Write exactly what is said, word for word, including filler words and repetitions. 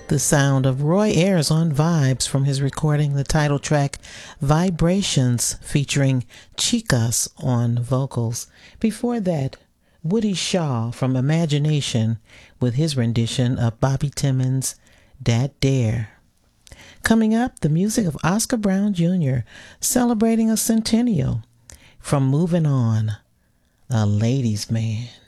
The sound of Roy Ayers on Vibes from his recording, the title track Vibrations, featuring Chicas on vocals. Before that, Woody Shaw from Imagination with his rendition of Bobby Timmons' Dat Dare. Coming up, the music of Oscar Brown Junior celebrating a centennial from Moving On, A Ladies' Man.